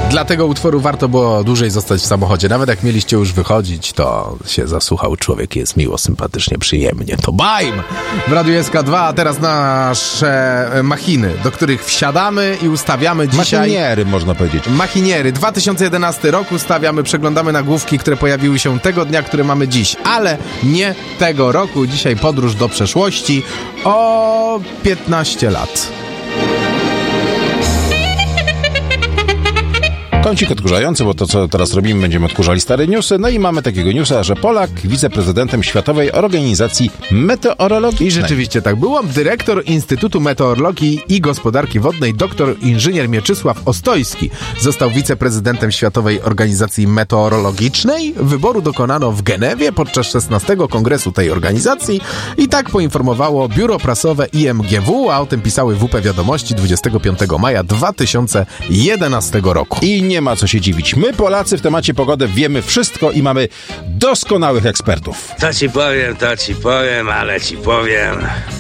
Dla tego utworu warto było dłużej zostać w samochodzie. Nawet jak mieliście już wychodzić, to się zasłuchał. Człowiek jest miło, sympatycznie, przyjemnie. To Baim! W Radiu SK2, a teraz nasze machiny, do których wsiadamy i ustawiamy dzisiaj... Machiniery, można powiedzieć. Machiniery. 2011 rok ustawiamy, przeglądamy nagłówki, które pojawiły się tego dnia, które mamy dziś. Ale nie tego roku. Dzisiaj podróż do przeszłości o 15 lat. Kącik odkurzający, bo to, co teraz robimy, będziemy odkurzali stare newsy. No i mamy takiego newsa, że Polak wiceprezydentem Światowej Organizacji Meteorologicznej. I rzeczywiście tak było. Dyrektor Instytutu Meteorologii i Gospodarki Wodnej, doktor inżynier Mieczysław Ostojski, został wiceprezydentem Światowej Organizacji Meteorologicznej. Wyboru dokonano w Genewie podczas 16. kongresu tej organizacji i tak poinformowało biuro prasowe IMGW, a o tym pisały WP Wiadomości 25 maja 2011 roku. I nie ma co się dziwić. My, Polacy, w temacie pogody wiemy wszystko i mamy doskonałych ekspertów. To ci powiem, ale ci powiem.